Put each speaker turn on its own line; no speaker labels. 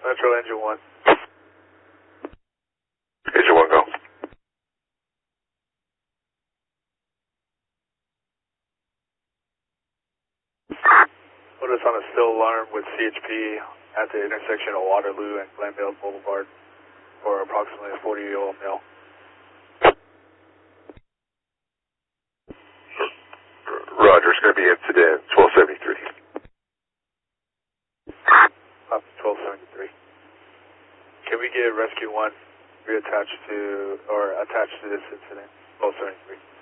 Metro Engine 1.
Engine 1, go.
Put us on a still alarm with CHP at the intersection of Waterloo and Glendale Boulevard for approximately a 40-year-old male.
Roger, it's going to be incident 1273.
1273. Can we get Rescue 1 reattached to, or attached to this incident? 1273.